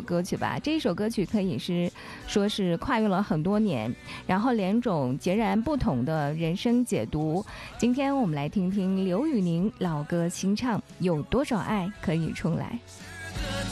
歌曲吧。这一首歌曲可以说是跨越了很多年，然后两种截然不同的人生解读。今天我们来听听刘宇宁老歌新唱《有多少爱可以重来》。